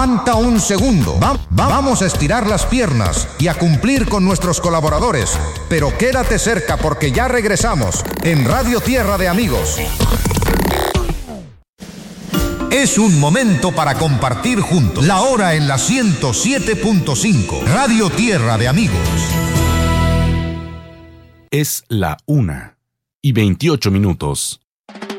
Aguanta un segundo. Vamos a estirar las piernas y a cumplir con nuestros colaboradores. Pero quédate cerca porque ya regresamos en Radio Tierra de Amigos. Es un momento para compartir juntos. La hora en la 107.5. Radio Tierra de Amigos. Es la 1:28.